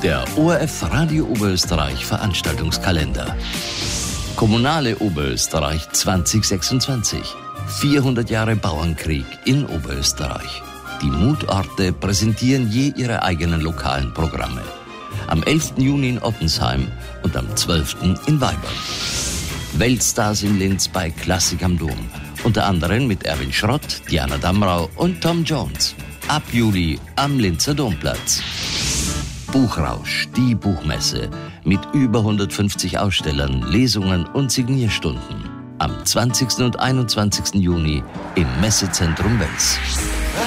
Der ORF Radio Oberösterreich Veranstaltungskalender. Kommunale Oberösterreich 2026. 400 Jahre Bauernkrieg in Oberösterreich. Die Mutorte präsentieren je ihre eigenen lokalen Programme. Am 11. Juni in Ottensheim und am 12. in Weibern. Weltstars in Linz bei Klassik am Dom. Unter anderem mit Erwin Schrott, Diana Damrau und Tom Jones. Ab Juli am Linzer Domplatz. Buchrausch, die Buchmesse. Mit über 150 Ausstellern, Lesungen und Signierstunden. Am 20. und 21. Juni im Messezentrum Wels.